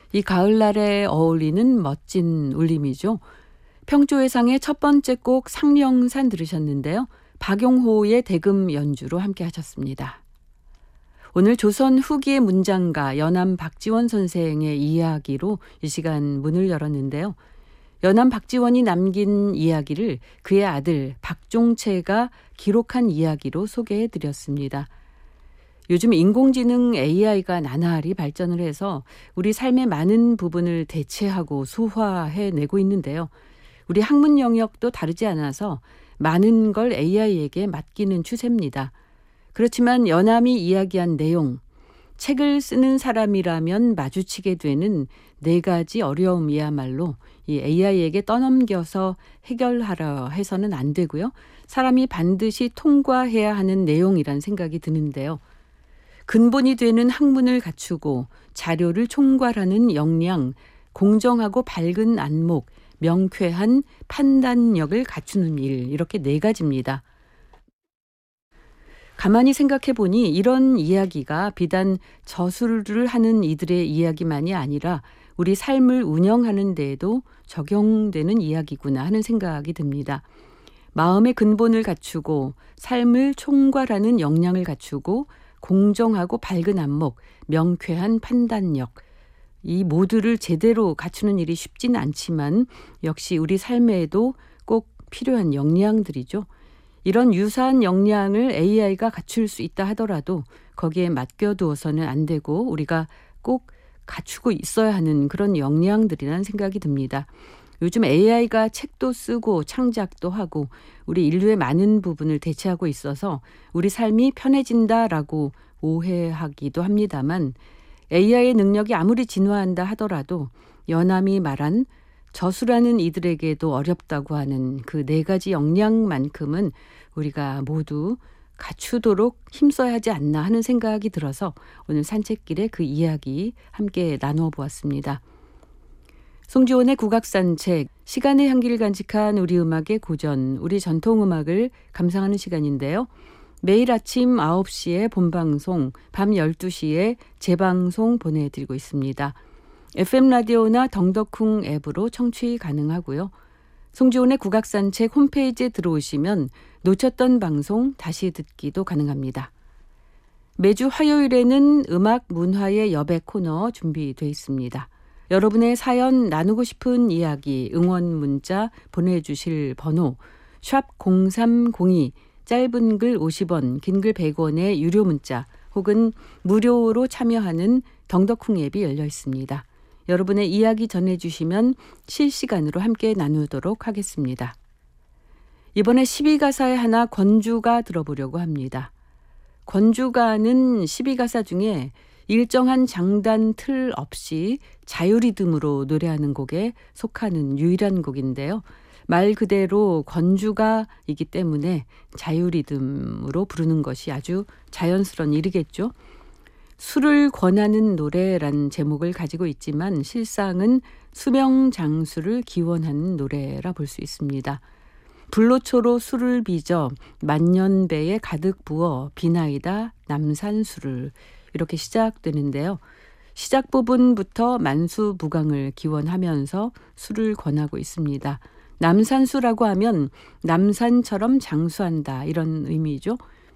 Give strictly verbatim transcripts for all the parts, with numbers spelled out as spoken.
이 가을날에 어울리는 멋진 울림이죠. 평조회상의 첫 번째 곡 상령산 들으셨는데요. 박용호의 대금 연주로 함께 하셨습니다. 오늘 조선 후기의 문장가 연암 박지원 선생의 이야기로 이 시간 문을 열었는데요. 연암 박지원이 남긴 이야기를 그의 아들 박종채가 기록한 이야기로 소개해드렸습니다. 요즘 인공지능 에이아이가 나날이 발전을 해서 우리 삶의 많은 부분을 대체하고 소화해내고 있는데요. 우리 학문 영역도 다르지 않아서 많은 걸 에이아이에게 맡기는 추세입니다. 그렇지만 연암이 이야기한 내용, 책을 쓰는 사람이라면 마주치게 되는 네 가지 어려움이야말로 이 에이아이에게 떠넘겨서 해결하려 해서는 안 되고요. 사람이 반드시 통과해야 하는 내용이란 생각이 드는데요. 근본이 되는 학문을 갖추고 자료를 총괄하는 역량, 공정하고 밝은 안목, 명쾌한 판단력을 갖추는 일, 이렇게 네 가지입니다. 가만히 생각해 보니 이런 이야기가 비단 저술을 하는 이들의 이야기만이 아니라 우리 삶을 운영하는 데에도 적용되는 이야기구나 하는 생각이 듭니다. 마음의 근본을 갖추고 삶을 총괄하는 역량을 갖추고 공정하고 밝은 안목, 명쾌한 판단력, 이 모두를 제대로 갖추는 일이 쉽지는 않지만 역시 우리 삶에도 꼭 필요한 역량들이죠. 이런 유사한 역량을 에이아이가 갖출 수 있다 하더라도 거기에 맡겨두어서는 안 되고 우리가 꼭 갖추고 있어야 하는 그런 역량들이라는 생각이 듭니다. 요즘 에이아이가 책도 쓰고 창작도 하고 우리 인류의 많은 부분을 대체하고 있어서 우리 삶이 편해진다라고 오해하기도 합니다만 에이아이의 능력이 아무리 진화한다 하더라도 연암이 말한 저술하는 이들에게도 어렵다고 하는 그 네 가지 역량만큼은 우리가 모두 갖추도록 힘써야 하지 않나 하는 생각이 들어서 오늘 산책길에 그 이야기 함께 나누어 보았습니다. 송지원의 국악산책, 시간의 향기를 간직한 우리 음악의 고전, 우리 전통음악을 감상하는 시간인데요. 매일 아침 아홉 시에 본방송, 밤 열두 시에 재방송 보내드리고 있습니다. 에프엠 라디오나 덩덕쿵 앱으로 청취 가능하고요. 송지원의 국악산책 홈페이지에 들어오시면 놓쳤던 방송 다시 듣기도 가능합니다. 매주 화요일에는 음악 문화의 여백 코너 준비되어 있습니다. 여러분의 사연 나누고 싶은 이야기, 응원 문자 보내주실 번호 샵 공삼공이, 짧은 글 오십 원, 긴 글 백 원의 유료 문자 혹은 무료로 참여하는 덩덕쿵 앱이 열려 있습니다. 여러분의 이야기 전해주시면 실시간으로 함께 나누도록 하겠습니다. 이번에 십이 가사에 하나 권주가 들어보려고 합니다. 권주가는 십이 가사 중에 일정한 장단 틀 없이 자유리듬으로 노래하는 곡에 속하는 유일한 곡인데요. 말 그대로 권주가이기 때문에 자유리듬으로 부르는 것이 아주 자연스러운 일이겠죠. 술을 권하는 노래란 제목을 가지고 있지만 실상은 수명장수를 기원하는 노래라 볼 수 있습니다. 불로초로 술을 빚어 만년배에 가득 부어 비나이다 남산술을, 이렇게 시작되는데요. 시작 부분부터 만수무강을 기원하면서 술을 권하고 있습니다. 남산수라고 하면 남산처럼 장수한다, 이런 의미죠.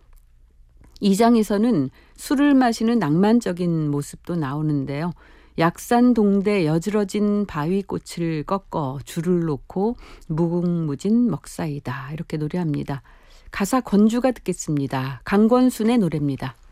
이 장에서는 술을 마시는 낭만적인 모습도 나오는데요. 약산동대 여지러진 바위꽃을 꺾어 줄을 놓고 무궁무진 먹사이다, 이렇게 노래합니다. 가사 권주가 듣겠습니다. 강권순의 노래입니다.